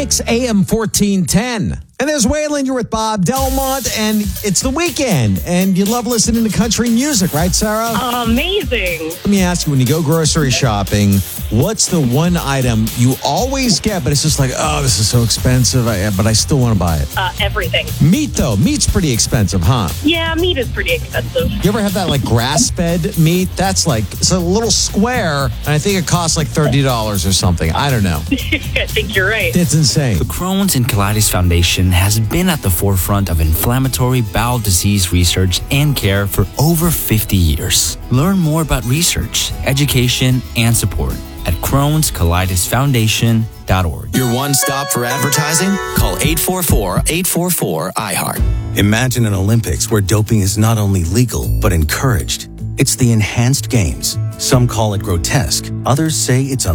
6 a.m. 1410. And there's Waylon, you're with Bob Delmont, and it's the weekend, and you love listening to country music, right, Sarah? Amazing. Let me ask you, when you go grocery shopping, what's the one item you always get, but it's just like, oh, this is so expensive, but I still want to buy it? Everything. Meat, though. Meat's pretty expensive, huh? Yeah, meat is pretty expensive. You ever have that, like, grass-fed meat? That's like, it's a little square, and I think it costs like $30 or something. I don't know. I think you're right. It's insane. The Crohn's and Colitis Foundation has been at the forefront of inflammatory bowel disease research and care for over 50 years. Learn more about research, education, and support at Crohn'sColitisFoundation.org. Your one stop for advertising? Call 844-844-IHEART. Imagine an Olympics where doping is not only legal, but encouraged. It's the enhanced games. Some call it grotesque. Others say it's